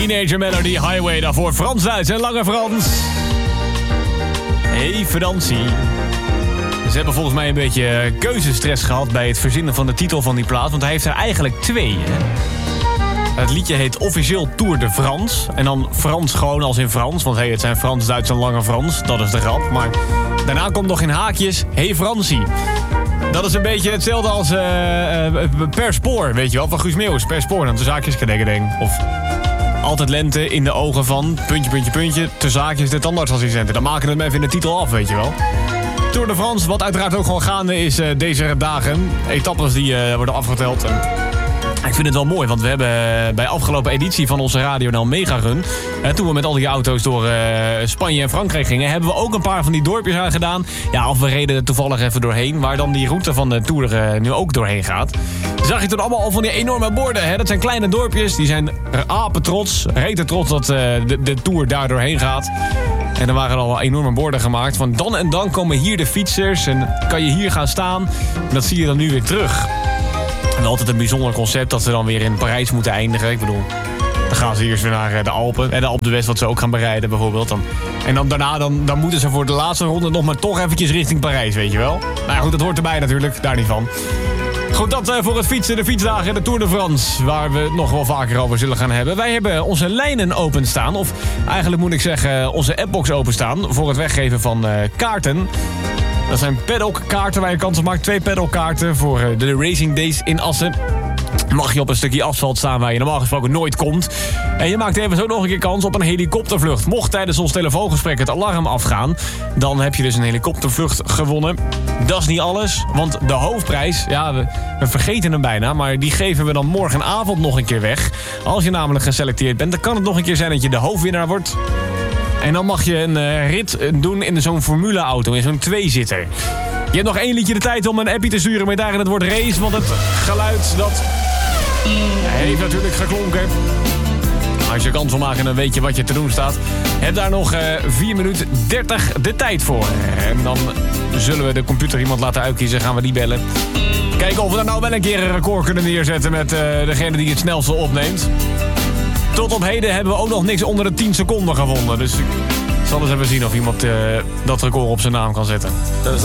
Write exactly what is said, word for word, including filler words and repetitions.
Teenager Melody Highway, daarvoor Frans-Duits en Lange Frans. Hey Fransie. Ze hebben volgens mij een beetje keuzestress gehad bij het verzinnen van de titel van die plaat. Want hij heeft er eigenlijk twee, hè? Het liedje heet officieel Tour de France. En dan Frans gewoon als in Frans. Want hey, het zijn Frans, Duits en Lange Frans. Dat is de grap. Maar daarna komt nog in haakjes Hey Fransie. Dat is een beetje hetzelfde als uh, uh, Per Spoor, weet je wel. Van Guus Meeuwis, Per Spoor. Dan de zaakjes kadekkedeng. Of Altijd lente in de ogen van... puntje, puntje, puntje. Te zaakjes de tandartsassistenten. Dan maken we hem even in de titel af, weet je wel. Tour de France, wat uiteraard ook gewoon gaande is uh, deze dagen. Etappes die uh, worden afgeteld. En ik vind het wel mooi, want we hebben bij afgelopen editie van onze Radio NL Mega Run... Eh, toen we met al die auto's door uh, Spanje en Frankrijk gingen... hebben we ook een paar van die dorpjes aan gedaan. Ja, of we reden er toevallig even doorheen... waar dan die route van de Tour uh, nu ook doorheen gaat. Zag je toen allemaal al van die enorme borden. Hè? Dat zijn kleine dorpjes, die zijn apetrots. Reten trots dat uh, de, de Tour daar doorheen gaat. En er waren al enorme borden gemaakt. Van dan en dan komen hier de fietsers en kan je hier gaan staan. En dat zie je dan nu weer terug. En altijd een bijzonder concept dat ze dan weer in Parijs moeten eindigen. Ik bedoel, dan gaan ze eerst weer naar de Alpen. En de Alpe d'Huez, wat ze ook gaan bereiden bijvoorbeeld. Dan, en dan daarna dan, dan moeten ze voor de laatste ronde nog maar toch eventjes richting Parijs, weet je wel. Nou goed, dat hoort erbij natuurlijk, daar niet van. Goed, dat uh, voor het fietsen, de fietsdagen en de Tour de France... waar we het nog wel vaker over zullen gaan hebben. Wij hebben onze lijnen openstaan. Of eigenlijk moet ik zeggen, onze appbox openstaan... voor het weggeven van uh, kaarten. Dat zijn paddockkaarten waar je kans op maakt. Twee paddockkaarten voor uh, de Racing Days in Assen. Mag je op een stukje asfalt staan waar je normaal gesproken nooit komt. En je maakt even zo nog een keer kans op een helikoptervlucht. Mocht tijdens ons telefoongesprek het alarm afgaan... dan heb je dus een helikoptervlucht gewonnen. Dat is niet alles, want de hoofdprijs... ja, we, we vergeten hem bijna... maar die geven we dan morgenavond nog een keer weg. Als je namelijk geselecteerd bent... dan kan het nog een keer zijn dat je de hoofdwinnaar wordt... En dan mag je een uh, rit doen in zo'n formuleauto, in zo'n tweezitter. Je hebt nog één liedje de tijd om een appie te sturen met daarin het woord race. Want het geluid, dat heeft natuurlijk geklonken. Als je kans wil maken, dan weet je wat je te doen staat. Heb daar nog uh, vier minuten dertig de tijd voor. En dan zullen we de computer iemand laten uitkiezen, gaan we die bellen. Kijken of we daar nou wel een keer een record kunnen neerzetten met uh, degene die het snelste opneemt. Tot op heden hebben we ook nog niks onder de tien seconden gevonden. Dus ik zal eens even zien of iemand uh, dat record op zijn naam kan zetten.